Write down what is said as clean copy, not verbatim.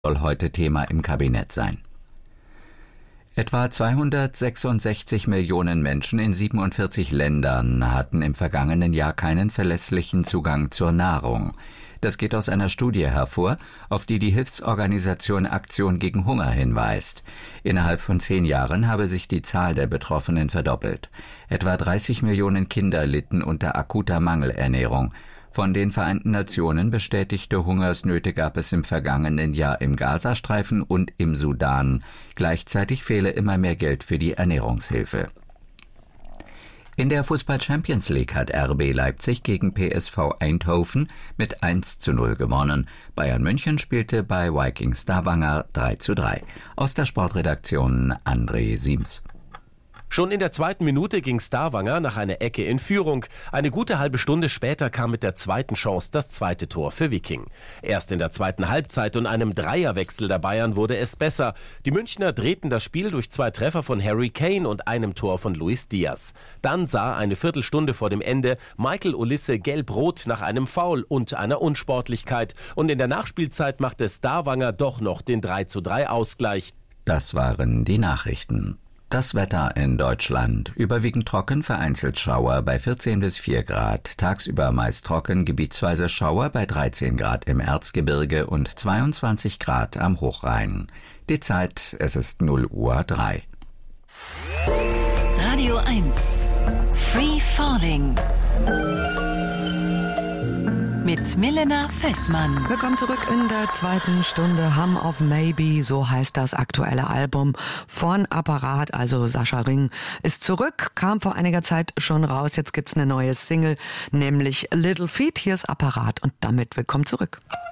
soll heute Thema im Kabinett sein. Etwa 266 Millionen Menschen in 47 Ländern hatten im vergangenen Jahr keinen verlässlichen Zugang zur Nahrung. Das geht aus einer Studie hervor, auf die die Hilfsorganisation Aktion gegen Hunger hinweist. Innerhalb von 10 Jahren habe sich die Zahl der Betroffenen verdoppelt. Etwa 30 Millionen Kinder litten unter akuter Mangelernährung. Von den Vereinten Nationen bestätigte Hungersnöte gab es im vergangenen Jahr im Gazastreifen und im Sudan. Gleichzeitig fehle immer mehr Geld für die Ernährungshilfe. In der Fußball-Champions League hat RB Leipzig gegen PSV Eindhoven mit 1:0 gewonnen. Bayern München spielte bei Viking Stavanger 3:3. Aus der Sportredaktion André Siems. Schon in der 2. Minute ging Stavanger nach einer Ecke in Führung. Eine gute halbe Stunde später kam mit der zweiten Chance das zweite Tor für Viking. Erst in der zweiten Halbzeit und einem Dreierwechsel der Bayern wurde es besser. Die Münchner drehten das Spiel durch 2 Treffer von Harry Kane und einem Tor von Luis Diaz. Dann sah eine Viertelstunde vor dem Ende Michael Olise gelb-rot nach einem Foul und einer Unsportlichkeit. Und in der Nachspielzeit machte Stavanger doch noch den 3:3 Ausgleich. Das waren die Nachrichten. Das Wetter in Deutschland. Überwiegend trocken, vereinzelt Schauer bei 14 bis 4 Grad. Tagsüber meist trocken, gebietsweise Schauer bei 13 Grad im Erzgebirge und 22 Grad am Hochrhein. Die Zeit, es ist 0:03 Uhr. Radio 1. Free Falling. Mit Milena Fessmann. Willkommen zurück in der zweiten Stunde. Hum of Maybe, so heißt das aktuelle Album von Apparat, also Sascha Ring ist zurück, kam vor einiger Zeit schon raus. Jetzt gibt's eine neue Single, nämlich Little Feat. Hier ist Apparat und damit willkommen zurück.